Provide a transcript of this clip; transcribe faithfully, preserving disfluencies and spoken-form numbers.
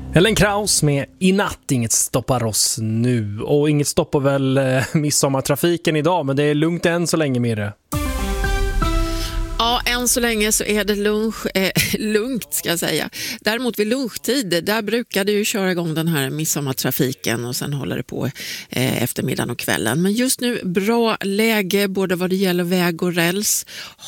Ellen Kraus med I natt, inget stoppar oss nu. Och inget stoppar väl eh, midsommartrafiken idag, men det är lugnt än så länge med det. Ja, än så länge så är det lunch, eh, lugnt ska jag säga. Däremot vid lunchtid, där brukar det ju köra igång den här midsommartrafiken och sen håller det på eh, eftermiddagen och kvällen. Men just nu bra läge både vad det gäller väg och räls.